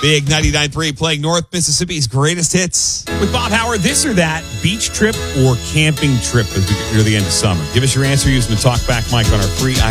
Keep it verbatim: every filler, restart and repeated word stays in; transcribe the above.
Big ninety-nine point three playing North Mississippi's greatest hits. With Bob Howard, this or that, beach trip or camping trip as we get near the end of summer. Give us your answer using the Talkback mic on our free